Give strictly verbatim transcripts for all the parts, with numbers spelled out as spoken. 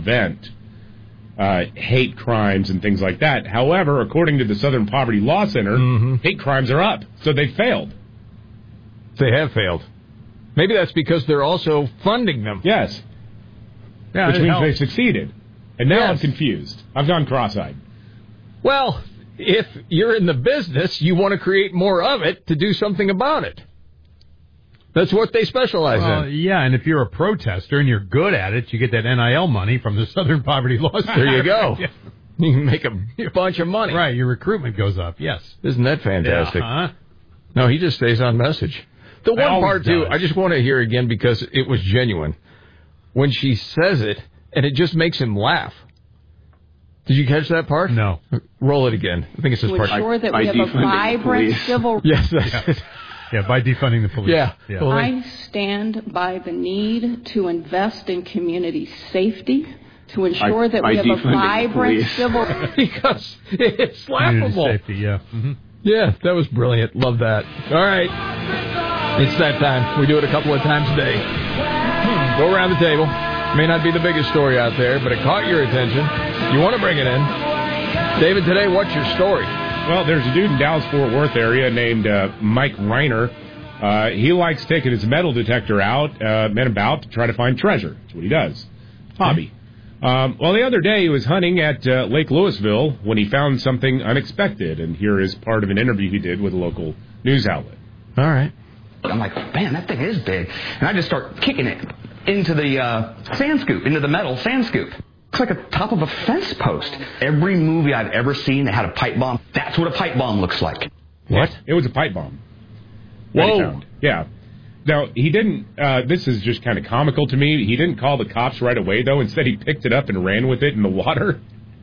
prevent uh, hate crimes and things like that. However, according to the Southern Poverty Law Center, mm-hmm. hate crimes are up, so they failed. They have failed. Maybe that's because they're also funding them. Yes. Yeah, which means helps. They succeeded. And now yes. I'm confused. I've gone cross-eyed. Well, if you're in the business, you want to create more of it to do something about it. That's what they specialize well, in. Yeah, and if you're a protester and you're good at it, you get that N I L money from the Southern Poverty Law Center. There you go. Yeah. You can make a bunch of money. Right, your recruitment goes up, yes. Isn't that fantastic? Yeah, uh-huh. No, he just stays on message. The one part, too, does. I just want to hear again because it was genuine. When she says it, and it just makes him laugh. Did you catch that part? No. Roll it again. I think it's this to part. ensure that we have a vibrant civil... Yes, that's yeah. it. Yeah, by defunding the police. Yeah. yeah. I stand by the need to invest in community safety, to ensure I, that we I have a vibrant civil... because it's laughable. Community safety, yeah. Mm-hmm. Yeah, that was brilliant. Love that. All right. It's that time. We do it a couple of times a day. Go around the table. May not be the biggest story out there, but it caught your attention. You want to bring it in. David, today, what's your story? Well, there's a dude in Dallas-Fort Worth area named uh, Mike Reiner. Uh, he likes taking his metal detector out uh, and about to try to find treasure. That's what he does. Hobby. Um, well, the other day he was hunting at uh, Lake Louisville when he found something unexpected, and here is part of an interview he did with a local news outlet. All right. I'm like, man, that thing is big. And I just start kicking it into the uh, sand scoop, into the metal sand scoop. Looks like a top of a fence post. Every movie I've ever seen that had a pipe bomb, that's what a pipe bomb looks like. What? It was a pipe bomb. Whoa. Yeah. Now, he didn't, uh, this is just kind of comical to me. He didn't call the cops right away, though. Instead, he picked it up and ran with it in the water.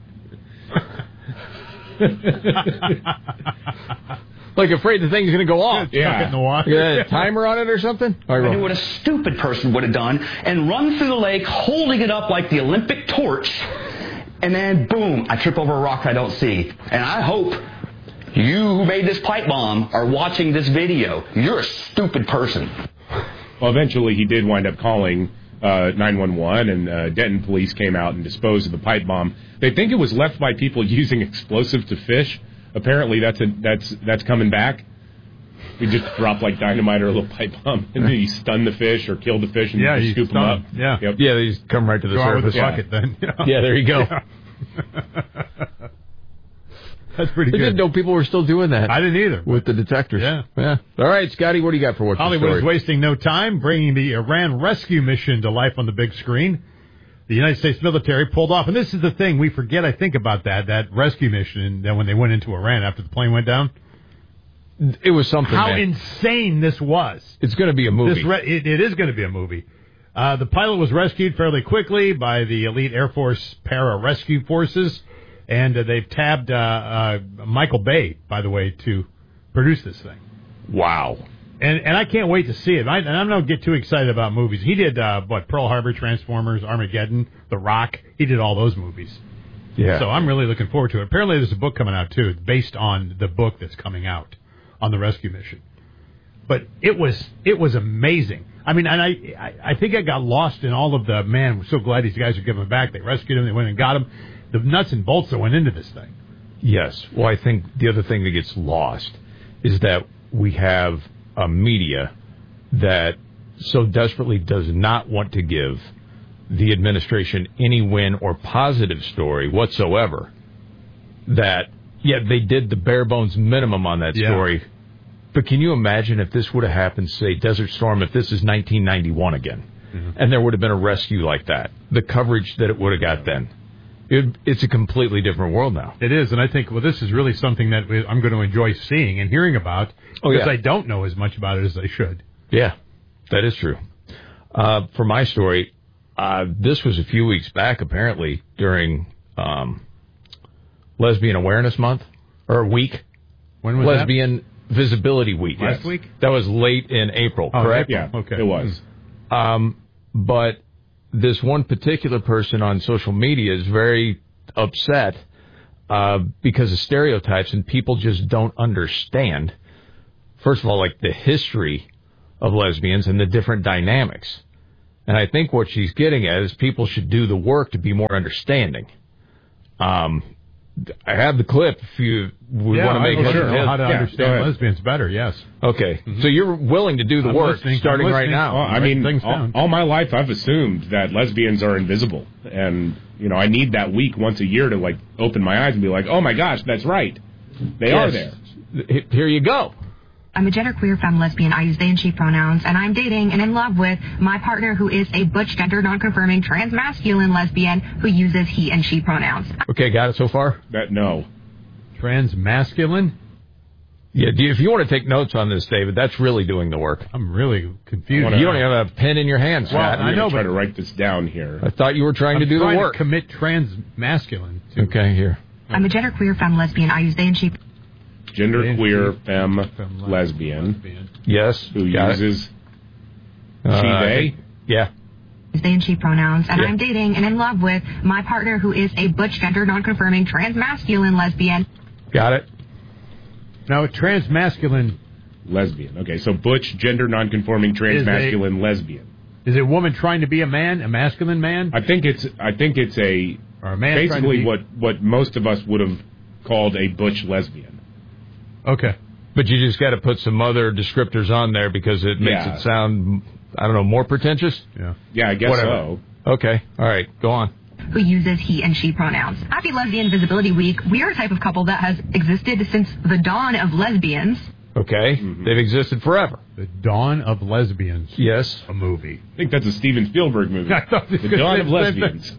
Like afraid the thing's going to go off. Yeah. In the water. Yeah, a timer on it or something? I knew what a stupid person would have done and run through the lake holding it up like the Olympic torch. And then, boom, I trip over a rock I don't see. And I hope you who made this pipe bomb are watching this video. You're a stupid person. Well, eventually he did wind up calling uh, nine one one, and uh, Denton police came out and disposed of the pipe bomb. They think it was left by people using explosive to fish. Apparently that's a, that's that's coming back. We just drop like dynamite or a little pipe bomb, and then you stun the fish or kill the fish and yeah, you you scoop them up. Yeah, yep. yeah, they just come right to the go surface. With the yeah. bucket, then. You know? Yeah, there you go. Yeah. That's pretty I good. didn't know people were still doing that. I didn't either. With the detectors. Yeah. yeah. All right, Scotty, what do you got for what's Hollywood the is wasting no time bringing the Iran rescue mission to life on the big screen. The United States military pulled off, and this is the thing we forget, I think, about that, that rescue mission that when they went into Iran after the plane went down. It was something, How man. insane this was. It's going to be a movie. This re- it, it is going to be a movie. Uh, the pilot was rescued fairly quickly by the elite Air Force para-rescue forces, and uh, they've tabbed uh, uh, Michael Bay, by the way, to produce this thing. Wow. And and I can't wait to see it. I, and I don't get too excited about movies. He did, uh, what, Pearl Harbor, Transformers, Armageddon, The Rock. He did all those movies. Yeah. So I'm really looking forward to it. Apparently there's a book coming out, too, based on the book that's coming out on the rescue mission. But it was it was amazing. I mean, and I, I I think I got lost in all of the, man, we're so glad these guys are giving him back. They rescued him. They went and got him. The nuts and bolts that went into this thing. Yes. Well, I think the other thing that gets lost is that we have a media that so desperately does not want to give the administration any win or positive story whatsoever that, yeah, they did the bare bones minimum on that yeah. story. But can you imagine if this would have happened, say, Desert Storm, if this is nineteen ninety-one again, mm-hmm. and there would have been a rescue like that, the coverage that it would have got then? It, it's a completely different world now. It is, and I think, well, this is really something that I'm going to enjoy seeing and hearing about oh, because yeah. I don't know as much about it as I should. Yeah, that is true. Uh, for my story, uh, this was a few weeks back, apparently, during um, Lesbian Awareness Month, or week. When was Lesbian that? Visibility Week. Last yes. week? That was late in April, oh, correct? Yeah, okay. It was. Um, but this one particular person on social media is very upset uh, because of stereotypes, and people just don't understand, first of all, like the history of lesbians and the different dynamics. And I think what she's getting at is people should do the work to be more understanding. Um, I have the clip if you we yeah, want to make I sure know how to yeah, understand lesbians better. Yes. Okay, Mm-hmm. so you're willing to do the I'm work listening. starting I'm right listening. now. Well, I mean, things all, down. all my life I've assumed that lesbians are invisible, and you know I need that week once a year to like open my eyes and be like, oh my gosh, that's right, they are there. H- Here you go. I'm a genderqueer femme lesbian. I use they and she pronouns, and I'm dating and in love with my partner who is a butch gender nonconforming transmasculine lesbian who uses he and she pronouns. Okay, got it so far? That no. Transmasculine? Yeah, do you, if you want to take notes on this, David, that's really doing the work. I'm really confused. wanna- You don't even have a pen in your hand, Well, Scott. I I'm know, gonna try but- to write this down here. I thought you were trying I'm to do trying the work. to commit transmasculine to Okay, here. I'm a genderqueer femme lesbian. I use they and she. Gender queer femme femme lesbian lesbian. Yes. who got it. uses Uh, she they. Yeah. Use they and she pronouns, and Yeah. I'm dating and in love with my partner who is a butch gender nonconforming transmasculine lesbian. Got it. Now, a transmasculine, lesbian. Okay, so butch, gender nonconforming, transmasculine, lesbian. is it a woman trying to be a man, a masculine man? I think it's I think it's a Or a man trying to basically be... what what most of us would have called a butch lesbian. Okay. But you just got to put some other descriptors on there because it makes Yeah. it sound, I don't know, more pretentious? Yeah. Yeah, I guess Whatever. so. Okay. All right. Go on. Who uses he and she pronouns. Happy Lesbian Visibility Week. We are a type of couple that has existed since the dawn of lesbians. Okay. Mm-hmm. They've existed forever. The Dawn of Lesbians. Yes. A movie. I think that's a Steven Spielberg movie. I thought this The was Dawn of gonna say Lesbians.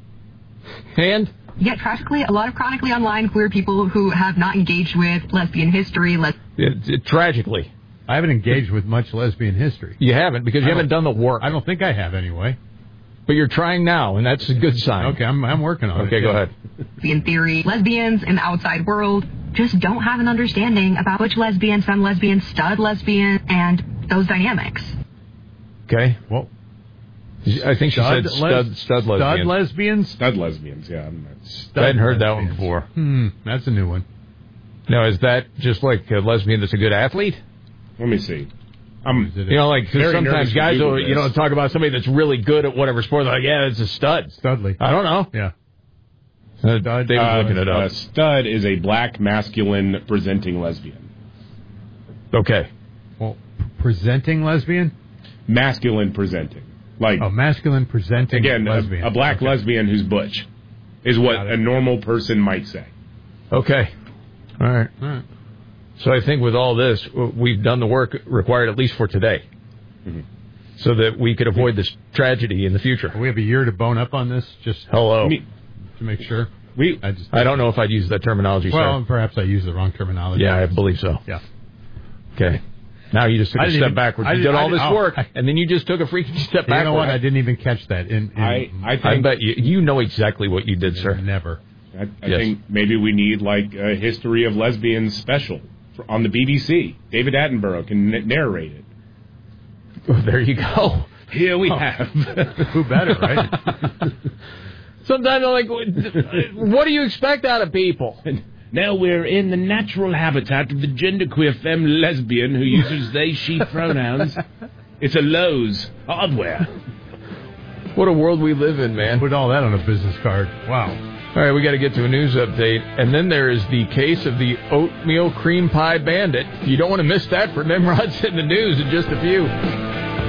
And? Yet tragically, a lot of chronically online queer people who have not engaged with lesbian history, les- It, it, tragically. I haven't engaged with much lesbian history. You haven't because you I haven't don't- done the work. I don't think I have anyway. But you're trying now, and that's a good sign. Okay, I'm, I'm working on it. Okay, go yeah. ahead. lesbian theory, lesbians in the outside world just don't have an understanding about butch lesbian, femme lesbian, stud lesbian, and those dynamics. Okay. Well, I think she said les- stud, stud lesbian. Stud lesbians? Stud lesbians, yeah. I'm not- I hadn't heard that one lesbians. before. Hmm, that's a new one. Now, is that just like a lesbian that's a good athlete? Let me see. I'm Is it You know, like 'cause Very sometimes nervous to guys Google will, you know, this. talk about somebody that's really good at whatever sport. They're like, yeah, it's a stud. Studley. I don't know. Yeah. Uh, David's uh, looking it a up. stud is a black masculine presenting lesbian. Okay. Well, p- presenting lesbian? Masculine presenting. Like Oh, masculine presenting again, a, lesbian. a black Okay. lesbian who's butch is what Got it. a normal person might say. Okay. All right. All right. So I think with all this, w- we've done the work required at least for today, Mhm. so that we could avoid this tragedy in the future. We have a year to bone up on this, just Hello. I mean, to make sure. we I just I don't know if I'd use that terminology, Well, sir. perhaps I used the wrong terminology. Yeah, I believe so. Yeah. Okay. Now you just took I a didn't step even- backwards. I You didn't- did I all this didn't- oh, work, I- and then you just took a freaking step You backwards. know what? I didn't even catch that. In, in I I think I bet you you know exactly what you did, sir. never. I, I Yes. think maybe we need like a history of lesbians special for, on the B B C. David Attenborough can n- narrate it. Well, there you go. Here we Oh. have. Who better, right? Sometimes I'm like, what do you expect out of people? Now we're in the natural habitat of the genderqueer femme lesbian who uses they, she pronouns. It's a Lowe's hardware. What a world we live in, man. Put all that on a business card. Wow. All right, we got to get to a news update. And then there is the case of the oatmeal cream pie bandit. You don't want to miss that for Nimrod's in the news in just a few.